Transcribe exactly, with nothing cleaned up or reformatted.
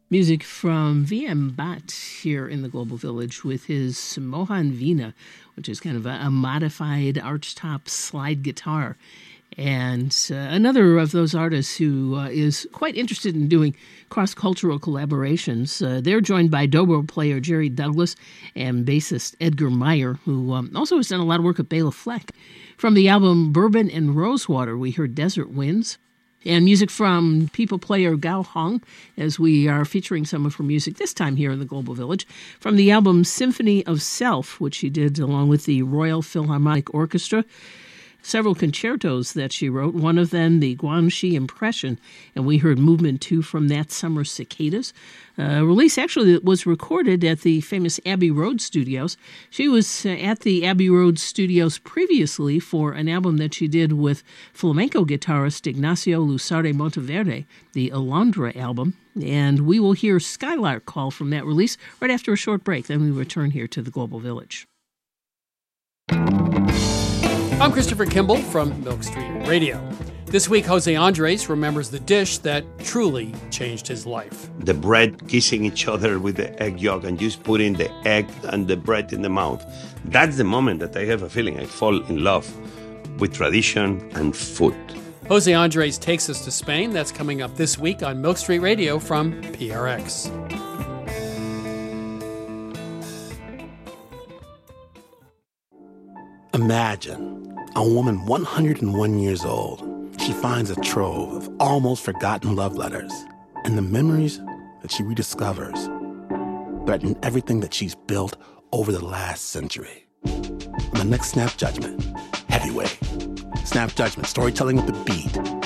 Music from V M Bhatt here in the Global Village with his Mohan Veena, which is kind of a, a modified archtop slide guitar. And uh, another of those artists who uh, is quite interested in doing cross-cultural collaborations. Uh, they're joined by dobro player Jerry Douglas and bassist Edgar Meyer, who um, also has done a lot of work with Bela Fleck. From the album Bourbon and Rosewater, we heard Desert Winds. And music from people player Gao Hong, as we are featuring some of her music this time here in the Global Village, from the album Symphony of Self, which she did along with the Royal Philharmonic Orchestra. Several concertos that she wrote, one of them the Guangxi Impression, and we heard Movement two from that, Summer Cicadas. A release actually that was recorded at the famous Abbey Road Studios. She was uh, at the Abbey Road Studios previously for an album that she did with flamenco guitarist Ignacio Lusardi Monteverde, the Alondra album, and we will hear Skylark Call from that release right after a short break. Then we return here to the Global Village. I'm Christopher Kimball from Milk Street Radio. This week, Jose Andres remembers the dish that truly changed his life. The bread kissing each other with the egg yolk and just putting the egg and the bread in the mouth. That's the moment that I have a feeling I fall in love with tradition and food. Jose Andres takes us to Spain. That's coming up this week on Milk Street Radio from P R X. Imagine a woman one hundred one years old. She finds a trove of almost forgotten love letters, and the memories that she rediscovers threaten everything that she's built over the last century. On the next Snap Judgment, Heavyweight. Snap Judgment, storytelling with the beat.